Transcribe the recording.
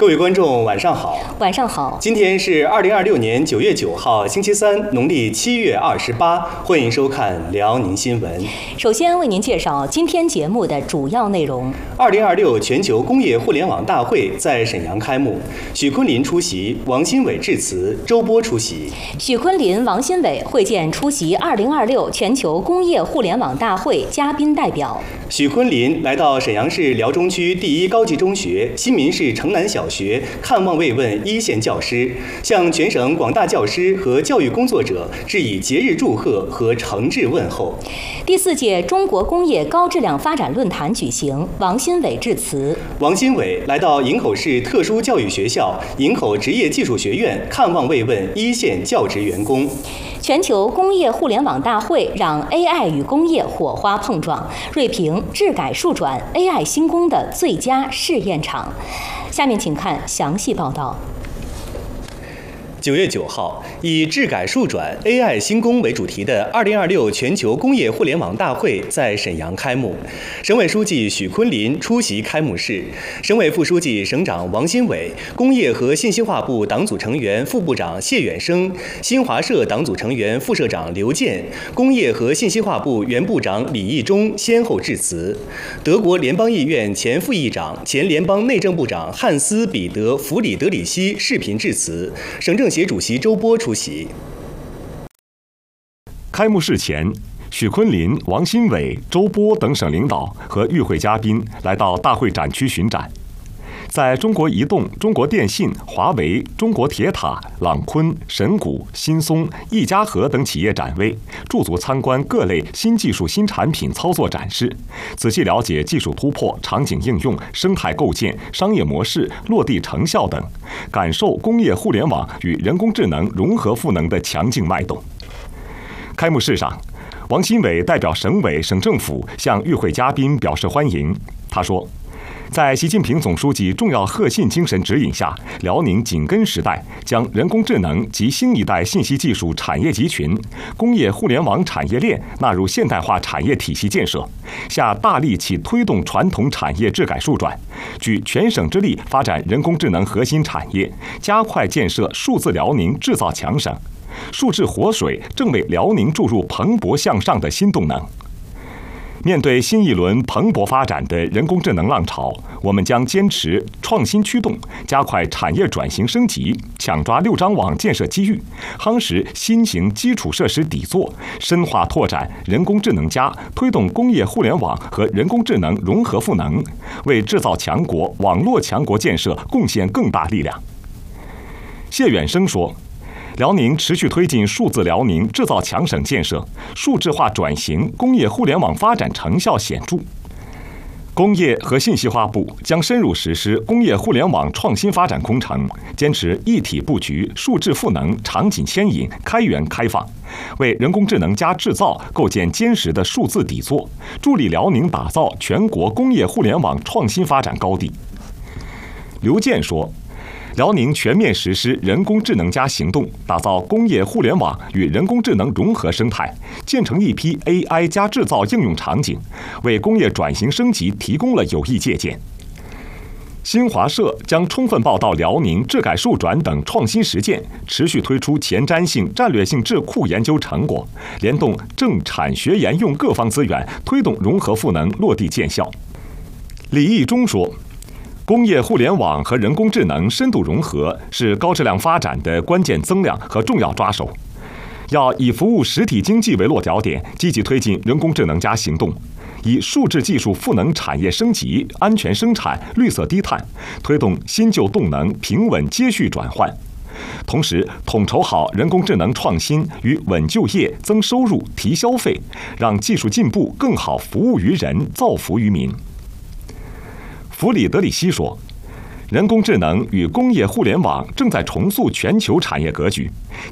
各位观众，晚上好。 晚上好。 今天是2026年9月9号，星期三，农历7月28。欢迎收看辽宁新闻。 首先为您介绍今天节目的主要内容。 2026全球工业互联网大会在沈阳开幕，许昆林出席，王新伟致辞，周波出席。 许昆林、王新伟会见出席2026全球工业互联网大会嘉宾代表。 许昆林来到沈阳市辽中区第一高级中学、新民市城南小学看望慰问一线教师，向全省广大教师和教育工作者致以节日祝贺和诚挚问候。 第4届中国工业高质量发展论坛举行，王新伟致辞。 王新伟来到营口市特殊教育学校营口职业技术学院看望慰问一线教职员工。 全球工业互联网大会让 AI 与工业火花碰撞，锐评智改数转 AI 新工的最佳试验场。下面请看详细报道。 9月9号，以智改数转 AI 新工为主题的2026全球工业互联网大会在沈阳开幕。省委书记许昆林出席开幕式，省委副书记、省长王新伟，工业和信息化部党组成员、副部长谢远生，新华社党组成员、副社长刘健，工业和信息化部原部长李义忠先后致辞。德国联邦议院前副议长、前联邦内政部长汉斯·彼得·弗里德里希视频致辞，省政协主席周波出席。 开幕式前，许昆林、王新伟、周波等省领导和与会嘉宾来到大会展区巡展。在中国移动、中国电信、华为、中国铁塔、朗坤、神谷、新松、一家河等企业展位，驻足参观各类新技术新产品操作展示，仔细了解技术突破、场景应用、生态构建、商业模式、落地成效等，感受工业互联网与人工智能融合赋能的强劲脉动。开幕式上，王新伟代表省委、省政府向与会嘉宾表示欢迎。他说，在习近平总书记重要核心精神指引下，辽宁紧跟时代，将人工智能及新一代信息技术产业集群、工业互联网产业链纳入现代化产业体系建设，下大力气推动传统产业智改数转，举全省之力发展人工智能核心产业，加快建设数字辽宁制造强省。数字活水正为辽宁注入蓬勃向上的新动能。面对新一轮蓬勃发展的人工智能浪潮，我们将坚持创新驱动，加快产业转型升级，抢抓六张网建设机遇，夯实新型基础设施底座，深化拓展人工智能+，推动工业互联网和人工智能融合赋能，为制造强国、网络强国建设贡献更大力量。谢远生说，辽宁持续推进数字辽宁制造强省建设，数字化转型、工业互联网发展成效显著。工业和信息化部将深入实施工业互联网创新发展工程，坚持一体布局、数字赋能、场景牵引、开源开放，为人工智能+制造构建坚实的数字底座，助力辽宁打造全国工业互联网创新发展高地。刘健说，辽宁全面实施人工智能+行动，打造工业互联网与人工智能融合生态，建成一批 AI+ 制造应用场景，为工业转型升级提供了有益借鉴。新华社将充分报道辽宁智改数转等创新实践，持续推出前瞻性、战略性智库研究成果，联动政产学研用各方资源，推动融合赋能落地见效。李义忠说，工业互联网和人工智能深度融合是高质量发展的关键增量和重要抓手，要以服务实体经济为落脚点，积极推进人工智能+行动，以数字技术赋能产业升级、安全生产、绿色低碳，推动新旧动能平稳接续转换。同时，统筹好人工智能创新与稳就业、增收入、提消费，让技术进步更好服务于人、造福于民。弗里德里希说，人工智能与工业互联网正在重塑全球产业格局，